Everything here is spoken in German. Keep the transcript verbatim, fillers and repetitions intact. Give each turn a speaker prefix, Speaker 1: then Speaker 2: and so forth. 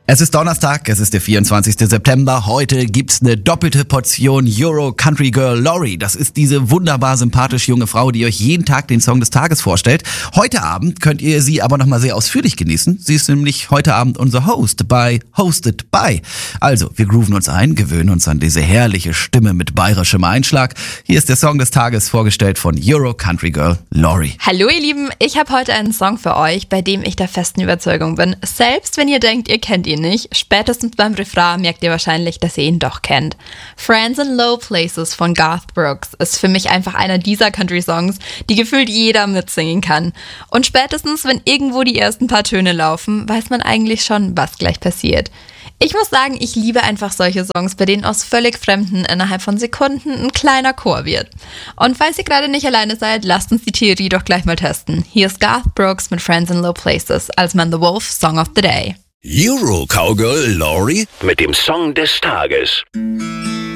Speaker 1: Es ist Donnerstag, es ist der vierundzwanzigster September. Heute gibt's eine doppelte Portion Euro Country Girl Lori. Das ist diese wunderbar sympathisch junge Frau, die euch jeden Tag den Song des Tages vorstellt. Heute Abend könnt ihr sie aber nochmal sehr ausführlich genießen. Sie ist nämlich heute Abend unser Host bei Hosted by. Also, wir grooven uns ein, gewöhnen uns an diese herrliche Stimme mit bayerischem Einschlag. Hier ist der Song des Tages, vorgestellt von Euro Country Girl Lori.
Speaker 2: Hallo ihr Lieben, ich habe heute einen Song für euch, bei dem ich der festen Überzeugung bin, selbst wenn ihr denkt, ihr kennt ihn nicht, spätestens beim Refrain merkt ihr wahrscheinlich, dass ihr ihn doch kennt. Friends in Low Places von Garth Brooks ist für mich einfach einer dieser Country-Songs, die gefühlt jeder mitsingen kann. Und spätestens, wenn irgendwo die ersten paar Töne laufen, weiß man eigentlich schon, was gleich passiert. Ich muss sagen, ich liebe einfach solche Songs, bei denen aus völlig Fremden innerhalb von Sekunden ein kleiner Chor wird. Und falls ihr gerade nicht alleine seid, lasst uns die Theorie doch gleich mal testen. Hier ist Garth Brooks mit Friends in Low Places als Man the Wolf Song of the Day.
Speaker 3: Euro Cowgirl Lori mit dem Song des Tages.